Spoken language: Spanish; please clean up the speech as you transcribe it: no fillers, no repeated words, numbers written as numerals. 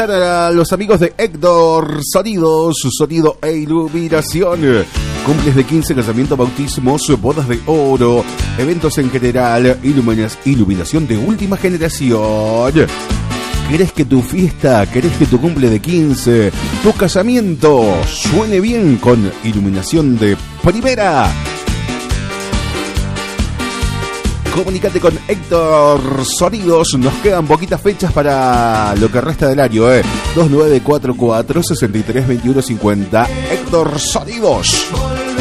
felicitar a los amigos de Héctor Sonidos, sonido e iluminación. Cumples de 15, casamiento, bautismos, bodas de oro, eventos en general, iluminación de última generación. ¿Querés que tu fiesta, querés que tu cumple de 15, tu casamiento suene bien con iluminación de primera? Comunicate con Héctor Sonidos. Nos quedan poquitas fechas para lo que resta del año, 2944-632150. Héctor Sonidos.